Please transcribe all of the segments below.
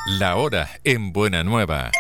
La hora en Buena Nueva.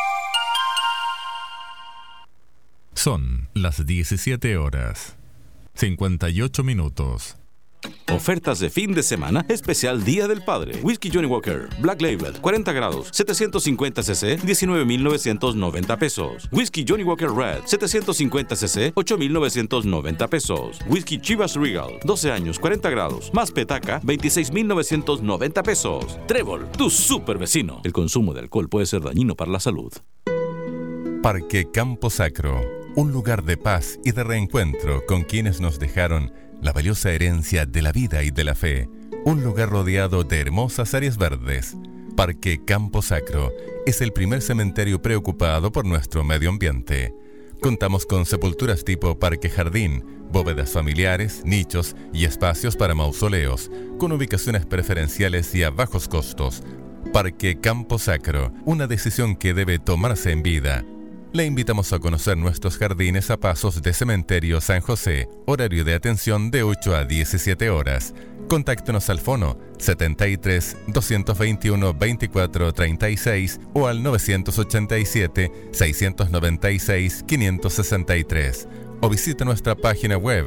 Son las 17 horas, 58 minutos. Ofertas de fin de semana, especial Día del Padre. Whisky Johnny Walker, Black Label, 40 grados, 750 cc, 19,990 pesos. Whisky Johnny Walker Red, 750 cc, 8,990 pesos. Whisky Chivas Regal, 12 años, 40 grados, más petaca, 26,990 pesos. Trébol, tu super vecino. El consumo de alcohol puede ser dañino para la salud. Parque Campo Sacro, un lugar de paz y de reencuentro con quienes nos dejaron la valiosa herencia de la vida y de la fe. Un lugar rodeado de hermosas áreas verdes. Parque Campo Sacro es el primer cementerio preocupado por nuestro medio ambiente. Contamos con sepulturas tipo parque jardín, bóvedas familiares, nichos y espacios para mausoleos, con ubicaciones preferenciales y a bajos costos. Parque Campo Sacro, una decisión que debe tomarse en vida. Le invitamos a conocer nuestros jardines a pasos de Cementerio San José, horario de atención de 8 a 17 horas. Contáctenos al fono 73 221 24 36 o al 987 696 563 o visite nuestra página web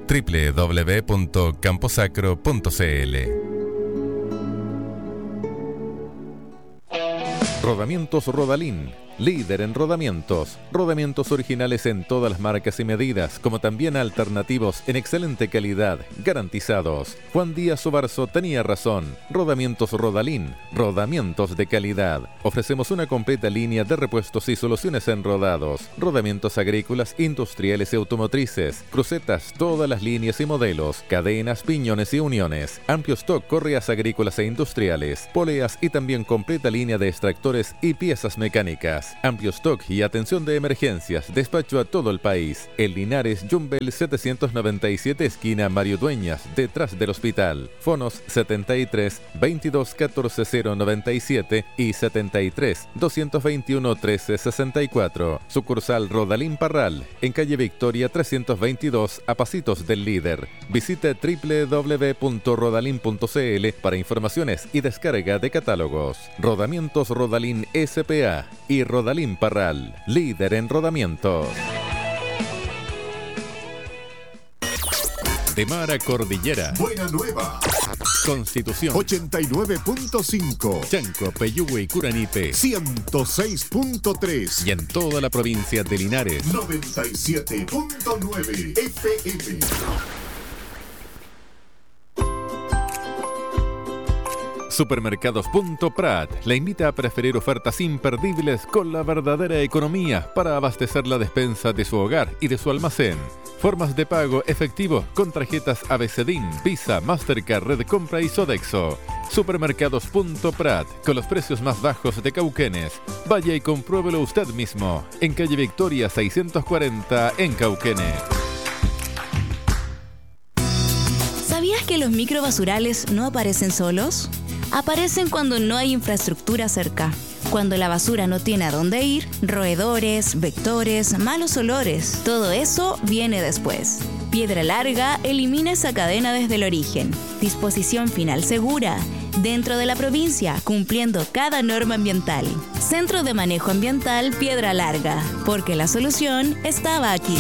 www.camposacro.cl. Rodamientos Rodalín, líder en rodamientos. Rodamientos originales en todas las marcas y medidas, como también alternativos en excelente calidad, garantizados. Juan Díaz Obarzo tenía razón. Rodamientos Rodalín, rodamientos de calidad. Ofrecemos una completa línea de repuestos y soluciones en rodados, rodamientos agrícolas, industriales y automotrices, crucetas, todas las líneas y modelos, cadenas, piñones y uniones, amplio stock, correas agrícolas e industriales, poleas y también completa línea de extractores y piezas mecánicas. Amplio stock y atención de emergencias. Despacho a todo el país. En Linares, Jumbel 797, esquina Mario Dueñas, detrás del hospital. Fonos 73 22 14 097 y 73 221 13 64. Sucursal Rodalín Parral, en calle Victoria 322, a pasitos del líder. Visite www.rodalin.cl para informaciones y descarga de catálogos. Rodamientos Rodalín S.P.A. y Rodalín Parral, líder en rodamientos. De mar a cordillera. Buena Nueva. Constitución 89.5. Chanco, Peyúgue y Curanipe 106.3. y en toda la provincia de Linares 97.9 FM. Supermercados.prat la invita a preferir ofertas imperdibles con la verdadera economía para abastecer la despensa de su hogar y de su almacén. Formas de pago efectivo con tarjetas ABCDIN, Visa, Mastercard, Red Compra y Sodexo. Supermercados.prat, con los precios más bajos de Cauquenes. Vaya y compruébelo usted mismo, en calle Victoria 640 en Cauquenes. ¿Sabías que los microbasurales no aparecen solos? Aparecen cuando no hay infraestructura cerca, cuando la basura no tiene a dónde ir, roedores, vectores, malos olores, todo eso viene después. Piedra Larga elimina esa cadena desde el origen. Disposición final segura, dentro de la provincia, cumpliendo cada norma ambiental. Centro de Manejo Ambiental Piedra Larga, porque la solución estaba aquí.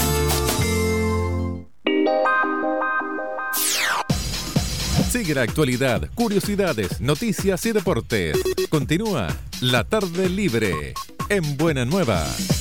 Sigue la actualidad, curiosidades, noticias y deportes. Continúa La Tarde Libre en Buena Nueva.